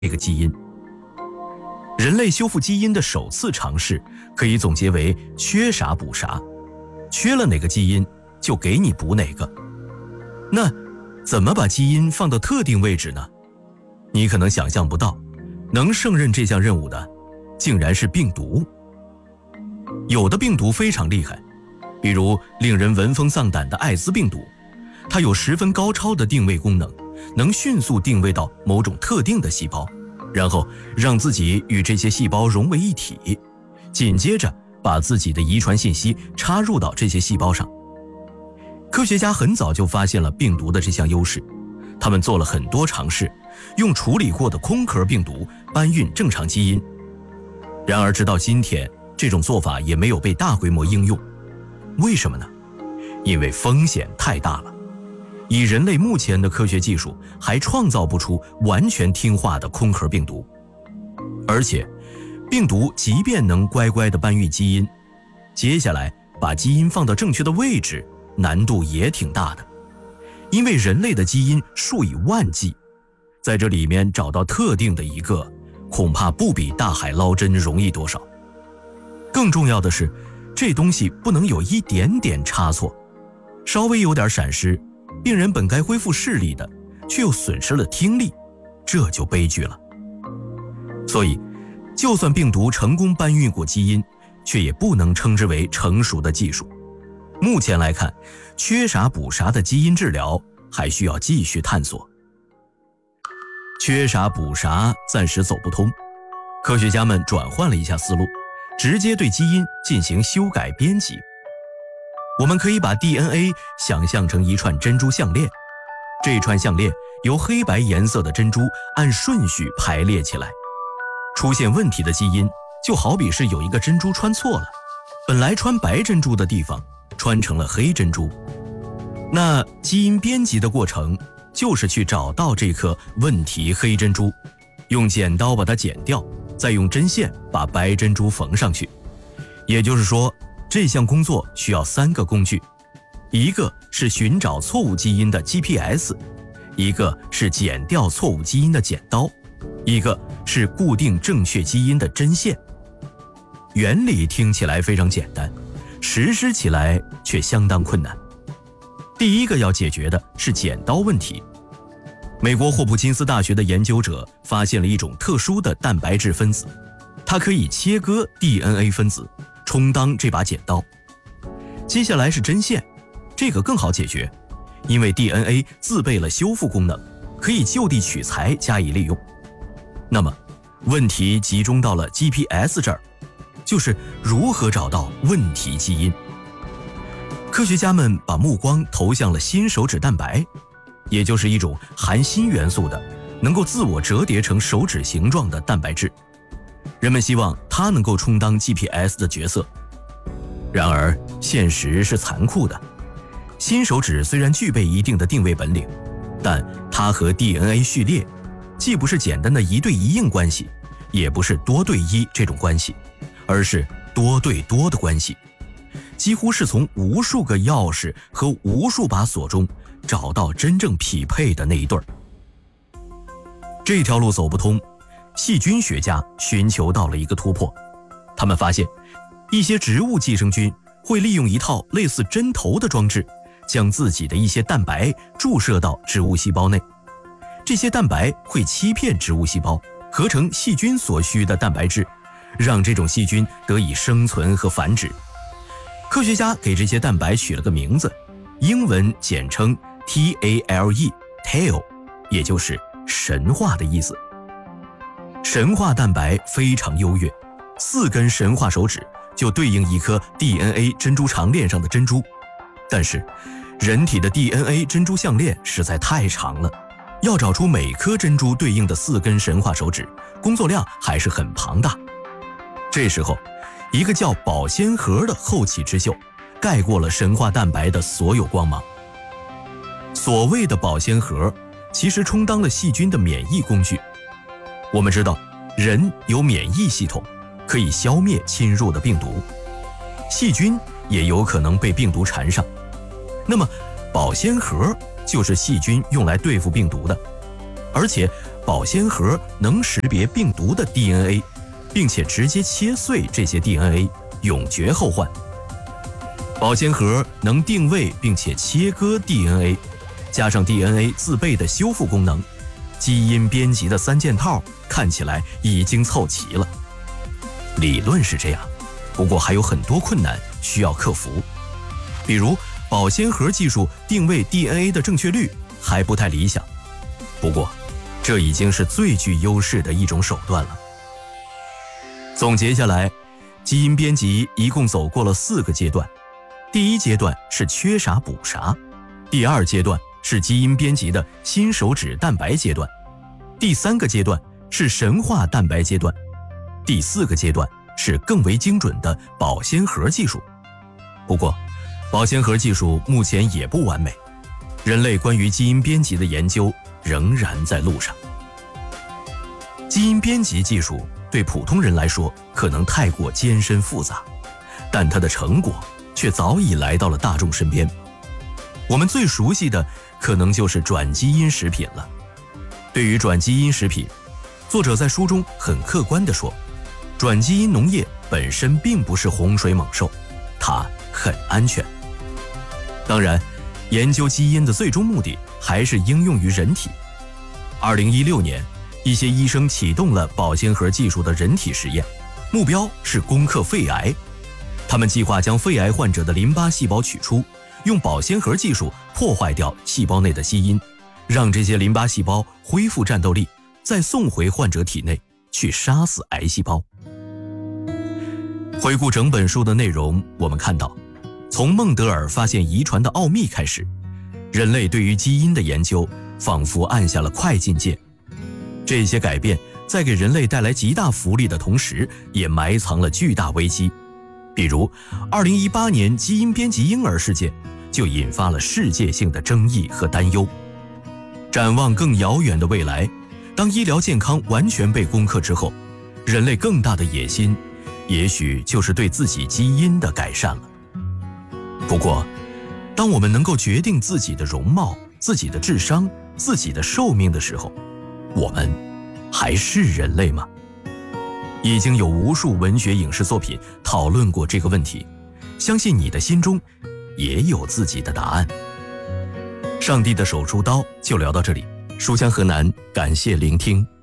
这个基因。人类修复基因的首次尝试可以总结为缺啥补啥，缺了哪个基因就给你补哪个。那怎么把基因放到特定位置呢？你可能想象不到，能胜任这项任务的竟然是病毒。有的病毒非常厉害，比如令人闻风丧胆的艾滋病毒，它有十分高超的定位功能，能迅速定位到某种特定的细胞，然后让自己与这些细胞融为一体，紧接着把自己的遗传信息插入到这些细胞上。科学家很早就发现了病毒的这项优势，他们做了很多尝试，用处理过的空壳病毒搬运正常基因。然而直到今天，这种做法也没有被大规模应用。为什么呢？因为风险太大了。以人类目前的科学技术，还创造不出完全听话的空壳病毒。而且，病毒即便能乖乖地搬运基因，接下来把基因放到正确的位置，难度也挺大的。因为人类的基因数以万计，在这里面找到特定的一个，恐怕不比大海捞针容易多少。更重要的是，这东西不能有一点点差错，稍微有点闪失，病人本该恢复视力的，却又损失了听力，这就悲剧了。所以，就算病毒成功搬运过基因，却也不能称之为成熟的技术。目前来看，缺啥补啥的基因治疗还需要继续探索。缺啥补啥暂时走不通，科学家们转换了一下思路，直接对基因进行修改编辑。我们可以把 DNA 想象成一串珍珠项链，这串项链由黑白颜色的珍珠按顺序排列起来。出现问题的基因就好比是有一个珍珠穿错了，本来穿白珍珠的地方穿成了黑珍珠。那基因编辑的过程就是去找到这颗问题黑珍珠，用剪刀把它剪掉，再用针线把白珍珠缝上去。也就是说，这项工作需要3个工具，一个是寻找错误基因的 GPS， 一个是剪掉错误基因的剪刀，一个是固定正确基因的针线。原理听起来非常简单，实施起来却相当困难。第一个要解决的是剪刀问题。美国霍普金斯大学的研究者发现了一种特殊的蛋白质分子，它可以切割 DNA 分子，充当这把剪刀。接下来是针线，这个更好解决，因为 DNA 自备了修复功能，可以就地取材加以利用。那么，问题集中到了 GPS 这儿，就是如何找到问题基因。科学家们把目光投向了新手指蛋白，也就是一种含锌元素的，能够自我折叠成手指形状的蛋白质。人们希望它能够充当 GPS 的角色。然而，现实是残酷的。新手指虽然具备一定的定位本领，但它和 DNA 序列既不是简单的1对1应关系，也不是多对1这种关系，而是多对多的关系，几乎是从无数个钥匙和无数把锁中找到真正匹配的那一对儿。这条路走不通，细菌学家寻求到了一个突破。他们发现，一些植物寄生菌会利用一套类似针头的装置，将自己的一些蛋白注射到植物细胞内。这些蛋白会欺骗植物细胞，合成细菌所需的蛋白质，让这种细菌得以生存和繁殖。科学家给这些蛋白取了个名字，英文简称 TALE， 也就是神话的意思。神话蛋白非常优越，4根神话手指就对应一颗 DNA 珍珠长链上的珍珠。但是，人体的 DNA 珍珠项链实在太长了，要找出每颗珍珠对应的4根神话手指，工作量还是很庞大。这时候，一个叫保鲜盒的后起之秀，盖过了神话蛋白的所有光芒。所谓的保鲜盒，其实充当了细菌的免疫工具。我们知道，人有免疫系统，可以消灭侵入的病毒，细菌也有可能被病毒缠上。那么，保鲜盒就是细菌用来对付病毒的，而且保鲜盒能识别病毒的 DNA， 并且直接切碎这些 DNA， 永绝后患。保鲜盒能定位并且切割 DNA， 加上 DNA 自备的修复功能，基因编辑的三件套看起来已经凑齐了。理论是这样，不过还有很多困难需要克服，比如保鲜盒技术定位 DNA 的正确率还不太理想，不过这已经是最具优势的一种手段了。总结下来，基因编辑一共走过了4个阶段。第一阶段是缺啥补啥，第2阶段是基因编辑的新手指蛋白阶段，第3个阶段是神话蛋白阶段，第4个阶段是更为精准的保鲜盒技术。不过，保鲜盒技术目前也不完美，人类关于基因编辑的研究仍然在路上。基因编辑技术对普通人来说可能太过艰深复杂，但它的成果却早已来到了大众身边。我们最熟悉的可能就是转基因食品了。对于转基因食品，作者在书中很客观地说，转基因农业本身并不是洪水猛兽，它很安全。当然，研究基因的最终目的还是应用于人体。2016年，一些医生启动了保鲜盒技术的人体实验，目标是攻克肺癌。他们计划将肺癌患者的淋巴细胞取出，用保鲜盒技术破坏掉细胞内的基因，让这些淋巴细胞恢复战斗力，再送回患者体内去杀死癌细胞。回顾整本书的内容，我们看到，从孟德尔发现遗传的奥秘开始，人类对于基因的研究仿佛按下了快进键。这些改变在给人类带来极大福利的同时，也埋藏了巨大危机。比如2018年基因编辑婴儿事件就引发了世界性的争议和担忧。展望更遥远的未来，当医疗健康完全被攻克之后，人类更大的野心也许就是对自己基因的改善了。不过，当我们能够决定自己的容貌、自己的智商、自己的寿命的时候，我们还是人类吗？已经有无数文学影视作品讨论过这个问题，相信你的心中也有自己的答案。上帝的手术刀就聊到这里，书香河南，感谢聆听。